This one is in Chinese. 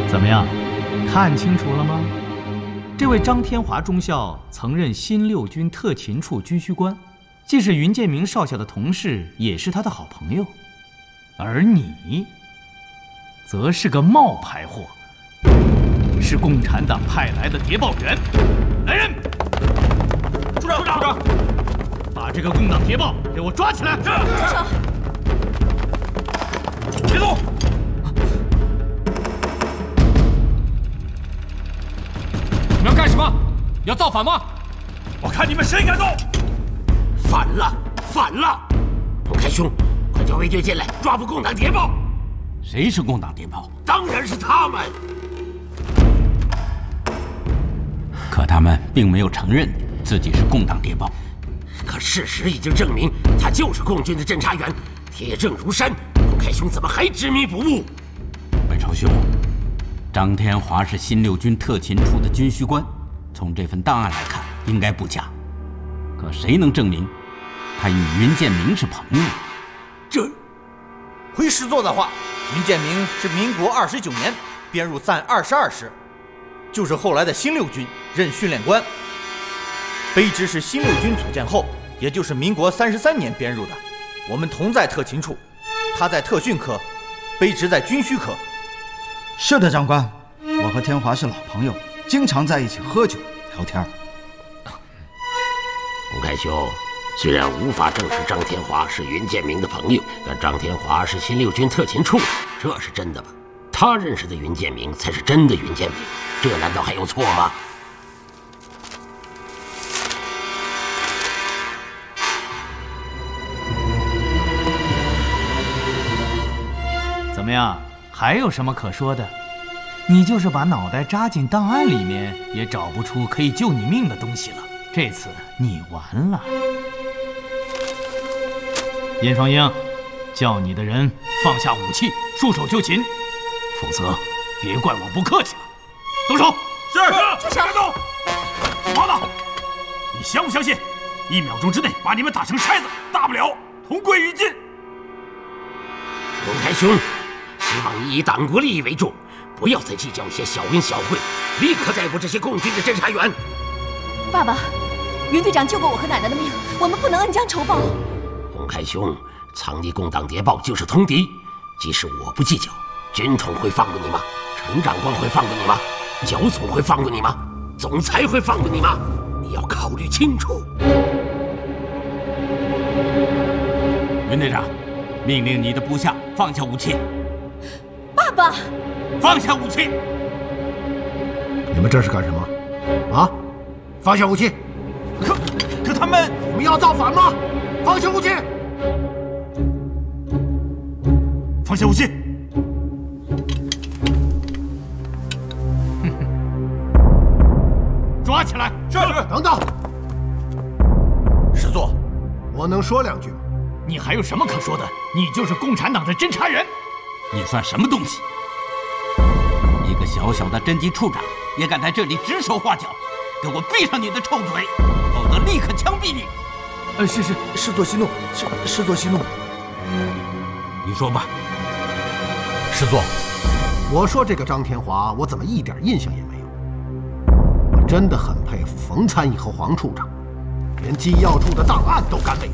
怎么样，看清楚了吗？这位张天华中校曾任新六军特勤处军需官，既是云建明少校的同事，也是他的好朋友。而你，则是个冒牌货，是共产党派来的谍报员。来人！处长，把这个共党谍报给我抓起来！是。住手！别动！ 你们要干什么？要造反吗？ 我看你们谁敢动！ 反了！洪开兄，快叫卫队进来抓捕共党谍报！ 谁是共党谍报？ 当然是他们。 可他们并没有承认自己是共党谍报。 可事实已经证明，他就是共军的侦察员，铁证如山。洪开兄怎么还执迷不悟？ 北朝兄，张天华是新六军特勤处的军需官，从这份档案来看，应该不假。可谁能证明他与云建明是朋友？ 这， 回师座的话，云建明是民国29年编入暂22师，就是后来的新六军任训练官。卑职是新六军组建后，也就是民国33年编入的。我们同在特勤处，他在特训科，卑职在军需科。 是的，长官，我和天华是老朋友，经常在一起喝酒聊天。 洪开兄，虽然无法证实张天华是云建明的朋友，但张天华是新六军特勤处，这是真的吧？他认识的云建明才是真的云建明，这难道还有错吗？ 怎么样，还有什么可说的？你就是把脑袋扎进档案里面，也找不出可以救你命的东西了。这次你完了。严双英，叫你的人放下武器，束手就擒，否则别怪我不客气了。动手！ 是。住手！王八子，你相不相信？1秒钟之内把你们打成筛子，大不了同归于尽。 洪开兄，希望你以党国利益为重，不要再计较一些小恩小惠，立刻逮捕这些共军的侦察员。 爸爸，云队长救过我和奶奶的命，我们不能恩将仇报。 洪开兄，藏匿共党谍报就是通敌，即使我不计较，军统会放过你吗？陈长官会放过你吗？剿总会放过你吗？总裁会放过你吗？你要考虑清楚。 云队长，命令你的部下放下武器。 爸爸， 放下武器！ 你们这是干什么？啊！放下武器！可他们，你们要造反吗？放下武器！放下武器！ 抓起来！ 是。等等， 师座， 我能说2句吗？ 你还有什么可说的？你就是共产党的侦察员。 你算什么东西？一个小小的侦缉处长也敢在这里指手画脚，给我闭上你的臭嘴，否则立刻枪毙你！ 师座息怒，师座息怒。 你说吧。 师座， 我说这个张天华，我怎么一点印象也没有？我真的很佩服冯参议和黄处长，连机要处的档案都敢伪